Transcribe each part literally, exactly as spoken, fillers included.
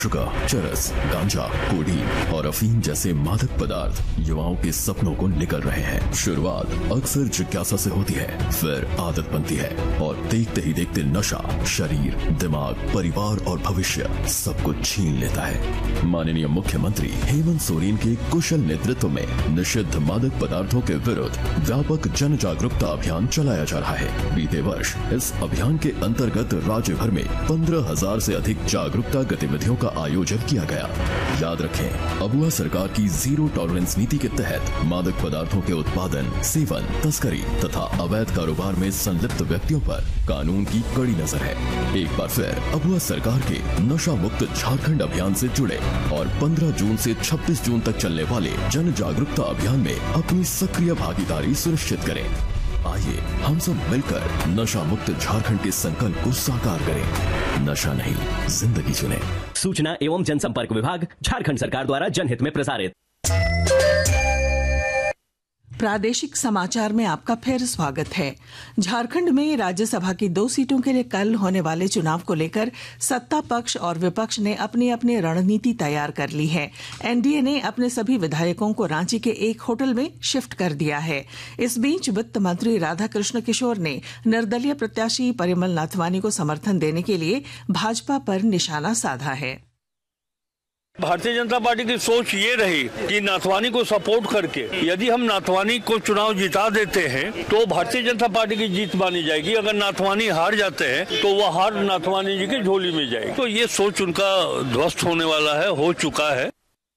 Sugar, चरस, गांजा, codeine और अफीम जैसे मादक पदार्थ युवाओं के सपनों को निकल रहे हैं। शुरुआत अक्सर जिज्ञासा से होती है, फिर आदत बनती है और देखते ही देखते नशा शरीर, दिमाग, परिवार और भविष्य सब कुछ छीन लेता है। माननीय मुख्यमंत्री हेमंत सोरेन के कुशल नेतृत्व में निषिद्ध मादक पदार्थों के विरुद्ध व्यापक जन जागरूकता अभियान चलाया जा रहा है। बीते वर्ष इस अभियान के अंतर्गत राज्य भर में पंद्रह हजार से अधिक जागरूकता गतिविधियों का आयोजन किया गया। याद रखें, अबुआ सरकार की जीरो टॉलरेंस नीति के तहत मादक पदार्थों के उत्पादन, सेवन, तस्करी तथा अवैध कारोबार में संलिप्त व्यक्तियों पर कानून की कड़ी नजर है। एक बार फिर अबुआ सरकार के नशा मुक्त झारखंड अभियान से जुड़े और पंद्रह जून से छब्बीस जून तक चलने वाले जन जागरूकता अभियान में अपनी सक्रिय भागीदारी सुनिश्चित करें। आइए हम सब मिलकर नशा मुक्त झारखंड के संकल्प को साकार करें। नशा नहीं, जिंदगी चुनें। सूचना एवं जनसंपर्क विभाग, झारखंड सरकार द्वारा जनहित में प्रसारित। प्रादेशिक समाचार में आपका फिर स्वागत है। झारखंड में राज्यसभा की दो सीटों के लिए कल होने वाले चुनाव को लेकर सत्ता पक्ष और विपक्ष ने अपनी अपनी रणनीति तैयार कर ली है। एनडीए ने अपने सभी विधायकों को रांची के एक होटल में शिफ्ट कर दिया है। इस बीच वित्त मंत्री राधाकृष्ण किशोर ने निर्दलीय प्रत्याशी परिमल नाथवानी को समर्थन देने के लिए भाजपा पर निशाना साधा है। भारतीय जनता पार्टी की सोच ये रही कि नाथवानी को सपोर्ट करके यदि हम नाथवानी को चुनाव जिता देते हैं तो भारतीय जनता पार्टी की जीत मानी जाएगी। अगर नाथवानी हार जाते हैं तो वह हार नाथवानी जी की झोली में जाएगी। तो ये सोच उनका ध्वस्त होने वाला है, हो चुका है।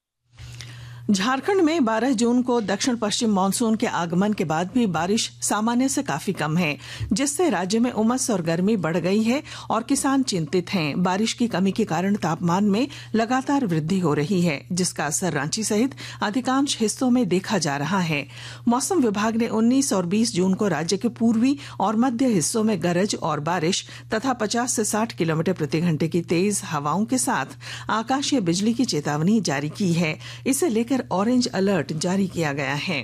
झारखंड में बारह जून को दक्षिण पश्चिम मानसून के आगमन के बाद भी बारिश सामान्य से काफी कम है, जिससे राज्य में उमस और गर्मी बढ़ गई है और किसान चिंतित हैं। बारिश की कमी के कारण तापमान में लगातार वृद्धि हो रही है, जिसका असर रांची सहित अधिकांश हिस्सों में देखा जा रहा है। मौसम विभाग ने उन्नीस और बीस जून को राज्य के पूर्वी और मध्य हिस्सों में गरज और बारिश तथा पचास से साठ किलोमीटर प्रति घंटे की तेज हवाओं के साथ आकाशीय बिजली की चेतावनी जारी की है। इसे लेकर ऑरेंज अलर्ट जारी किया गया है।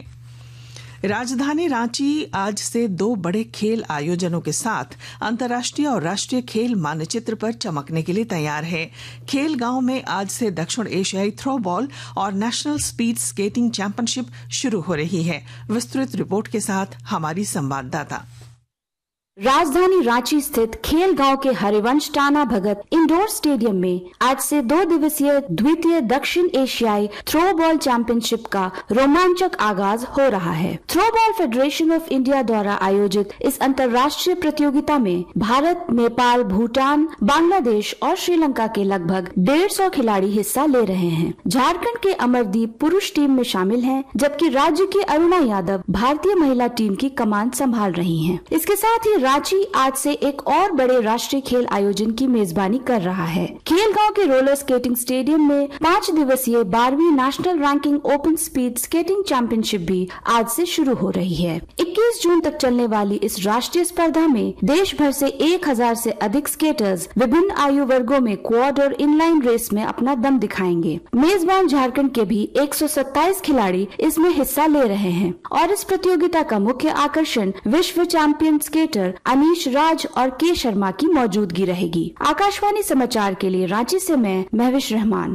राजधानी रांची आज से दो बड़े खेल आयोजनों के साथ अंतर्राष्ट्रीय और राष्ट्रीय खेल मानचित्र पर चमकने के लिए तैयार है। खेल गांव में आज से दक्षिण एशियाई थ्रो बॉल और नेशनल स्पीड स्केटिंग चैंपियनशिप शुरू हो रही है। विस्तृत रिपोर्ट के साथ हमारी संवाददाता। राजधानी रांची स्थित खेल गांव के हरिवंश टाना भगत इंडोर स्टेडियम में आज से दो दिवसीय द्वितीय दक्षिण एशियाई थ्रो बॉल चैंपियनशिप का रोमांचक आगाज हो रहा है। Throw ball federation of India द्वारा आयोजित इस अंतर्राष्ट्रीय प्रतियोगिता में भारत, नेपाल, भूटान, बांग्लादेश और श्रीलंका के लगभग डेढ़ सौ खिलाड़ी हिस्सा ले रहे हैं। झारखंड के अमरदीप पुरुष टीम में शामिल हैं, जबकि राज्य की अरुणा यादव भारतीय महिला टीम की कमान संभाल रही हैं। इसके साथ ही रांची आज से एक और बड़े राष्ट्रीय खेल आयोजन की मेजबानी कर रहा है। खेल गांव के रोलर स्केटिंग स्टेडियम में पाँच दिवसीय बारहवीं national ranking open speed skating championship भी आज से शुरू हो रही है। इक्कीस जून तक चलने वाली इस राष्ट्रीय स्पर्धा में देश भर से एक हजार से अधिक स्केटर्स विभिन्न आयु वर्गों में क्वाड और इनलाइन रेस में अपना दम दिखाएंगे। मेजबान झारखंड के भी एक सौ सत्ताईस खिलाड़ी इसमें हिस्सा ले रहे हैं और इस प्रतियोगिता का मुख्य आकर्षण विश्व चैंपियन स्केटर अनीश राज और के शर्मा की मौजूदगी रहेगी। आकाशवाणी समाचार के लिए रांची से मैं महविश रहमान।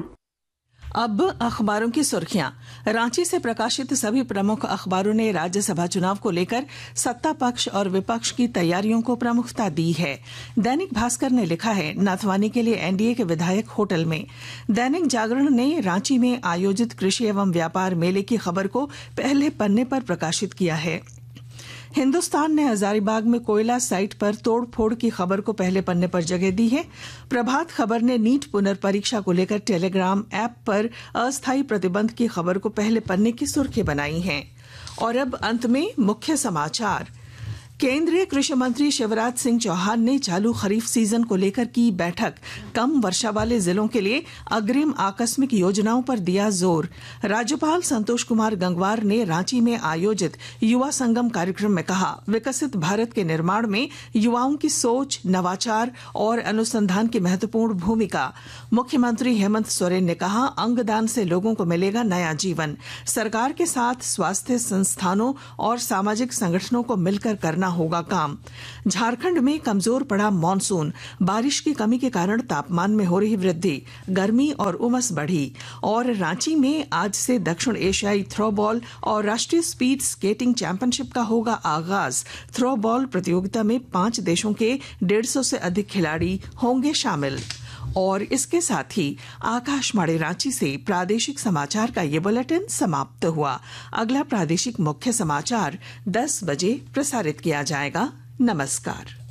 अब अखबारों की सुर्खियां। रांची से प्रकाशित सभी प्रमुख अखबारों ने राज्यसभा चुनाव को लेकर सत्ता पक्ष और विपक्ष की तैयारियों को प्रमुखता दी है। दैनिक भास्कर ने लिखा है, नाथवानी के लिए एनडीए के विधायक होटल में। दैनिक जागरण ने रांची में आयोजित कृषि एवं व्यापार मेले की खबर को पहले पन्ने पर प्रकाशित किया है। हिंदुस्तान ने हजारीबाग में कोयला साइट पर तोड़फोड़ की खबर को पहले पन्ने पर जगह दी है। प्रभात खबर ने नीट पुनर्परीक्षा को लेकर टेलीग्राम ऐप पर अस्थायी प्रतिबंध की खबर को पहले पन्ने की सुर्खी बनाई है। और अब अंत में मुख्य समाचार। केंद्रीय कृषि मंत्री शिवराज सिंह चौहान ने चालू खरीफ सीजन को लेकर की बैठक। कम वर्षा वाले जिलों के लिए अग्रिम आकस्मिक योजनाओं पर दिया जोर। राज्यपाल संतोष कुमार गंगवार ने रांची में आयोजित युवा संगम कार्यक्रम में कहा, विकसित भारत के निर्माण में युवाओं की सोच, नवाचार और अनुसंधान की महत्वपूर्ण भूमिका। मुख्यमंत्री हेमंत सोरेन ने कहा, अंगदान से लोगों को मिलेगा नया जीवन। सरकार के साथ स्वास्थ्य संस्थानों और सामाजिक संगठनों को मिलकर करना करना होगा काम। झारखंड में कमजोर पड़ा मॉनसून, बारिश की कमी के कारण तापमान में हो रही वृद्धि, गर्मी और उमस बढ़ी। और रांची में आज से दक्षिण एशियाई थ्रोबॉल और राष्ट्रीय स्पीड स्केटिंग चैंपियनशिप का होगा आगाज। थ्रोबॉल प्रतियोगिता में पांच देशों के डेढ़ सौ से अधिक खिलाड़ी होंगे शामिल। और इसके साथ ही आकाशवाणी रांची से प्रादेशिक समाचार का ये बुलेटिन समाप्त हुआ। अगला प्रादेशिक मुख्य समाचार दस बजे प्रसारित किया जाएगा। नमस्कार।